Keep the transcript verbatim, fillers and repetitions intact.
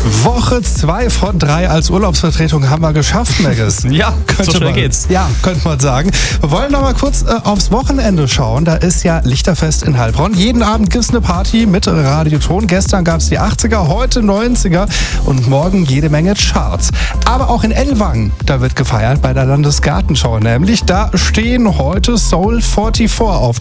Woche zwei von drei als Urlaubsvertretung haben wir geschafft, Megis. Ja, könnte so schnell man, geht's. Ja, könnte man sagen. Wir wollen noch mal kurz äh, aufs Wochenende schauen. Da ist ja Lichterfest in Heilbronn. Jeden Abend gibt es eine Party mit Radioton. Gestern gab es die achtziger, heute neunziger und morgen jede Menge Charts. Aber auch in Ellwangen, da wird gefeiert bei der Landesgartenschau. Nämlich da stehen heute Soul vierundvierzig auf